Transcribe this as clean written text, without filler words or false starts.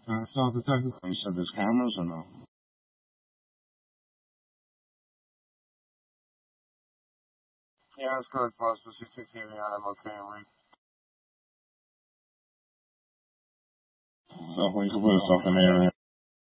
So detective, you said there's cameras or no? Yeah, that's good, boss. The CCTV I'm okay with. So we can put us off an area.